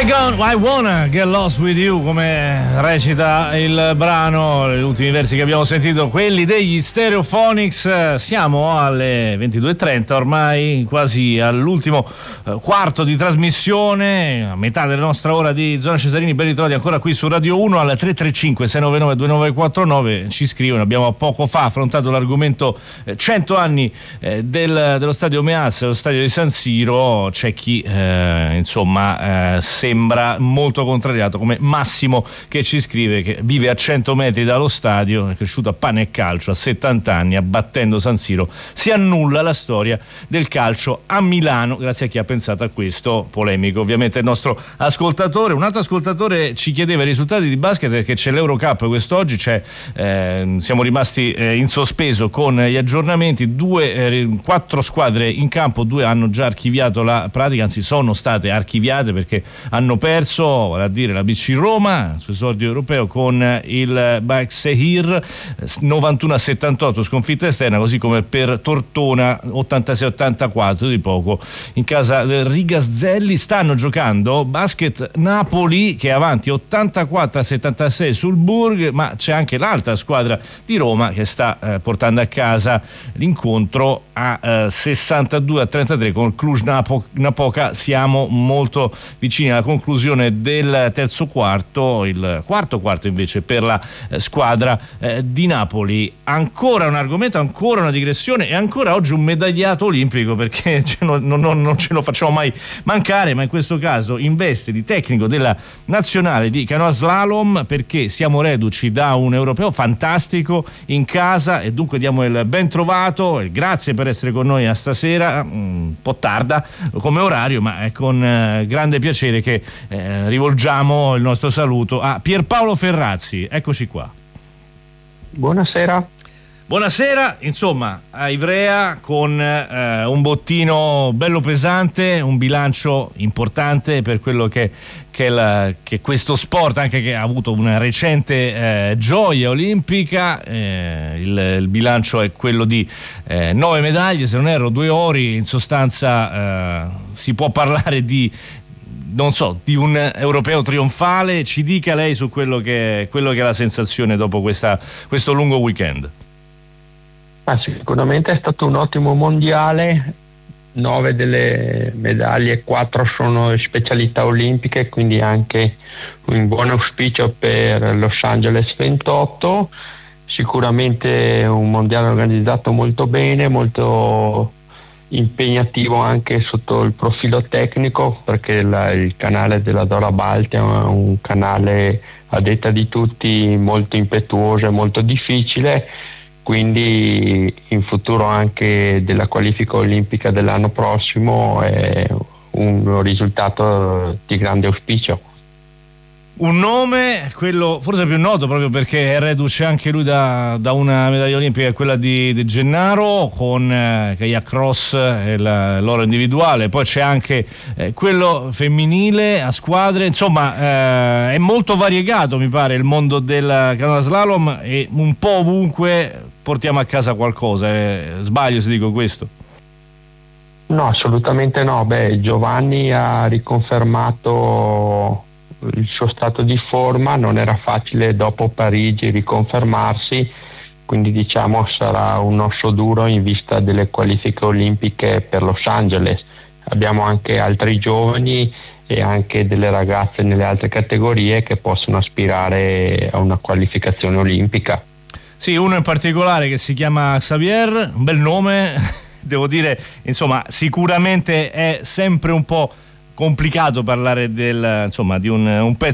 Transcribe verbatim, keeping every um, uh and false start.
I, gonna, I wanna get lost with you, come recita il brano, gli ultimi versi che abbiamo sentito, quelli degli Stereophonics. Siamo alle ventidue e trenta, ormai quasi all'ultimo eh, quarto di trasmissione, a metà della nostra ora di Zona Cesarini. Ben ritrovati ancora qui su Radio uno al tre tre cinque sei nove nove due nove quattro nove. Ci scrivono, abbiamo poco fa affrontato l'argomento eh, cento anni eh, del, dello stadio Meazza, dello stadio di San Siro. C'è chi eh, insomma eh, sembra molto contrariato, come Massimo, che ci scrive che vive a cento metri dallo stadio, è cresciuto a pane e calcio, a settanta anni, abbattendo San Siro si annulla la storia del calcio a Milano. Grazie a chi ha pensato a questo, polemico ovviamente il nostro ascoltatore. Un altro ascoltatore ci chiedeva i risultati di basket perché c'è l'Eurocup quest'oggi, c'è, eh, siamo rimasti eh, in sospeso con gli aggiornamenti, due, eh, quattro squadre in campo, due hanno già archiviato la pratica, anzi sono state archiviate perché hanno perso, vale a dire la B C Roma, su esordio europeo, con il Başakşehir novantuno a settantotto, sconfitta esterna, così come per Tortona ottantasei ottantaquattro di poco in casa del Rigazzelli. Stanno giocando basket Napoli che è avanti ottantaquattro a settantasei sul Burg, ma c'è anche l'altra squadra di Roma che sta eh, portando a casa l'incontro a eh, sessantadue a trentatré con Cluj-Napoca. Siamo molto vicini alla conclusione del terzo quarto, il quarto quarto invece per la eh, squadra eh, di Napoli. Ancora un argomento, ancora una digressione e ancora oggi un medagliato olimpico, perché ce lo, non, non, non ce lo facciamo mai mancare, ma in questo caso in veste di tecnico della nazionale di canoa slalom, perché siamo reduci da un europeo fantastico in casa e dunque diamo il ben trovato e grazie per essere con noi a stasera, un po' tarda come orario, ma è con eh, grande piacere che eh, rivolgiamo il nostro saluto a Pierpaolo Ferrazzi. Eccoci qua. Buonasera. Buonasera, insomma, a Ivrea con eh, un bottino bello pesante, un bilancio importante per quello che, che, la, che questo sport, anche che ha avuto una recente eh, gioia olimpica. Eh, il, il bilancio è quello di eh, nove medaglie, se non erro, due ori. In sostanza eh, si può parlare di, non so, di un europeo trionfale. Ci dica lei su quello che, quello che è la sensazione dopo questa, questo lungo weekend. Ah, sicuramente è stato un ottimo mondiale, nove delle medaglie, quattro sono specialità olimpiche, quindi anche un buon auspicio per Los Angeles ventotto. Sicuramente un mondiale organizzato molto bene, molto impegnativo anche sotto il profilo tecnico, perché la, il canale della Dora Balti è un canale, a detta di tutti, molto impetuoso e molto difficile, quindi in futuro anche della qualifica olimpica dell'anno prossimo è un risultato di grande auspicio. Un nome, quello forse più noto proprio perché è reduce anche lui da, da una medaglia olimpica, quella di, di Gennaro con eh, Kayak Cross e la, l'oro individuale. Poi c'è anche eh, quello femminile a squadre, insomma eh, è molto variegato, mi pare, il mondo del canoa slalom, e un po' ovunque portiamo a casa qualcosa. Eh, sbaglio se dico questo? No, assolutamente no. Beh, Giovanni ha riconfermato il suo stato di forma, non era facile dopo Parigi riconfermarsi, quindi diciamo sarà un osso duro in vista delle qualifiche olimpiche per Los Angeles. Abbiamo anche altri giovani e anche delle ragazze nelle altre categorie che possono aspirare a una qualificazione olimpica. Sì, uno in particolare che si chiama Xavier, un bel nome, devo dire, insomma, sicuramente è sempre un po' complicato parlare del, insomma, di un, un pezzo